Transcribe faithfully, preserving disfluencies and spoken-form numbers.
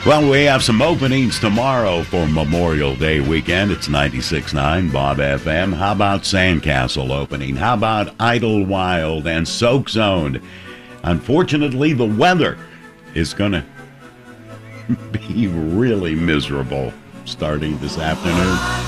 Well, we have some openings tomorrow for Memorial Day weekend. It's ninety-six point nine Bob F M. How about Sandcastle opening? How about Idlewild and Soak Zone? Unfortunately, the weather is going to be really miserable starting this afternoon.